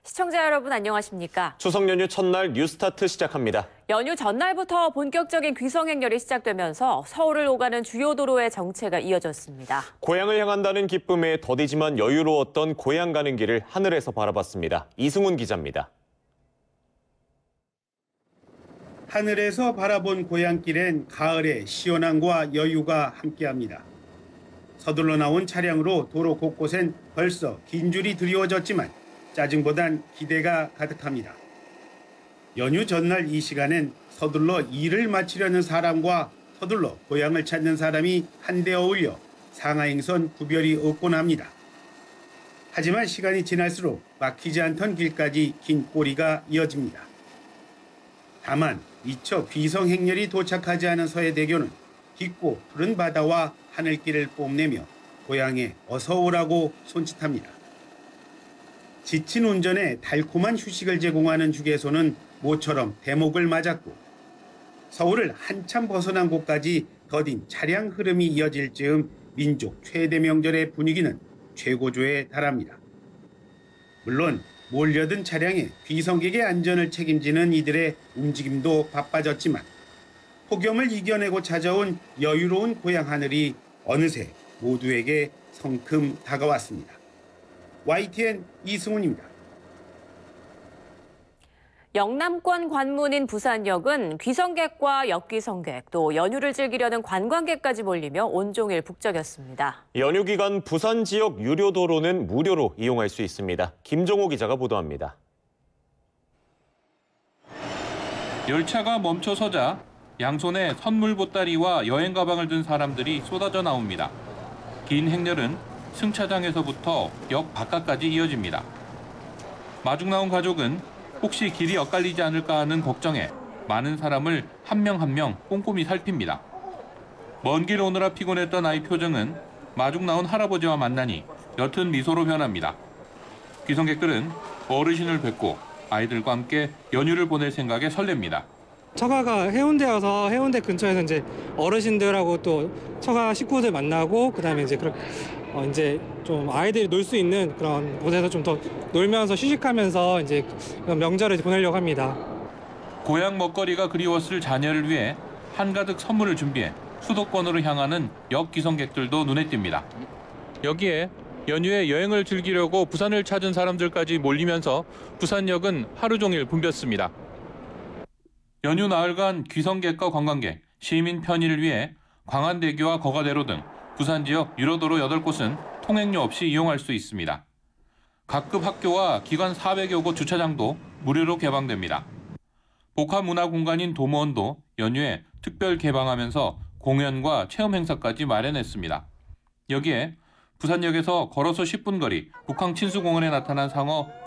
시청자 여러분 안녕하십니까? 추석 연휴 첫날 뉴스타트 시작합니다. 연휴 전날부터 본격적인 귀성 행렬이 시작되면서 서울을 오가는 주요 도로의 정체가 이어졌습니다. 고향을 향한다는 기쁨에 더디지만 여유로웠던 고향 가는 길을 하늘에서 바라봤습니다. 이승훈 기자입니다. 하늘에서 바라본 고향길엔 가을의 시원함과 여유가 함께합니다. 서둘러 나온 차량으로 도로 곳곳엔 벌써 긴 줄이 드리워졌지만 짜증보단 기대가 가득합니다. 연휴 전날 이 시간엔 서둘러 일을 마치려는 사람과 서둘러 고향을 찾는 사람이 한데 어울려 상하행선 구별이 없곤 합니다. 하지만 시간이 지날수록 막히지 않던 길까지 긴 꼬리가 이어집니다. 다만 미처 귀성 행렬이 도착하지 않은 서해대교는 깊고 푸른 바다와 하늘길을 뽐내며 고향에 어서 오라고 손짓합니다. 지친 운전에 달콤한 휴식을 제공하는 휴게소는 모처럼 대목을 맞았고 서울을 한참 벗어난 곳까지 더딘 차량 흐름이 이어질 즈음 민족 최대 명절의 분위기는 최고조에 달합니다. 물론 몰려든 차량에 귀성객의 안전을 책임지는 이들의 움직임도 바빠졌지만 폭염을 이겨내고 찾아온 여유로운 고향 하늘이 어느새 모두에게 성큼 다가왔습니다. YTN 이승훈입니다. 영남권 관문인 부산역은 귀성객과 역귀성객, 또 연휴를 즐기려는 관광객까지 몰리며 온종일 북적였습니다. 연휴 기간 부산 지역 유료 도로는 무료로 이용할 수 있습니다. 김종호 기자가 보도합니다. 열차가 멈춰서자 양손에 선물 보따리와 여행 가방을 든 사람들이 쏟아져 나옵니다. 긴 행렬은 승차장에서부터 역 바깥까지 이어집니다. 마중 나온 가족은 혹시 길이 엇갈리지 않을까 하는 걱정에 많은 사람을 한 명 한 명 꼼꼼히 살핍니다. 먼 길 오느라 피곤했던 아이 표정은 마중 나온 할아버지와 만나니 옅은 미소로 변합니다. 귀성객들은 어르신을 뵙고 아이들과 함께 연휴를 보낼 생각에 설렙니다. 처가가 해운대여서 해운대 근처에서 이제 어르신들하고 또 처가 식구들 만나고 그다음에 이제 이제 좀 아이들이 놀 수 있는 그런 곳에서 좀 더 놀면서 휴식하면서 이제 명절을 보내려고 합니다. 고향 먹거리가 그리웠을 자녀를 위해 한가득 선물을 준비해 수도권으로 향하는 역귀성객들도 눈에 띕니다. 여기에 연휴에 여행을 즐기려고 부산을 찾은 사람들까지 몰리면서 부산역은 하루 종일 붐볐습니다. 연휴 나흘간 귀성객과 관광객, 시민 편의를 위해 광안대교와 거가대로 등 부산 지역 유료도로 8곳은 통행료 없이 이용할 수 있습니다. 각급 학교와 기관 400여 곳 주차장도 무료로 개방됩니다. 복합문화공간인 도무원도 연휴에 특별 개방하면서 공연과 체험 행사까지 마련했습니다. 여기에 부산역에서 걸어서 10분 거리 북항 친수공원에 나타난 상어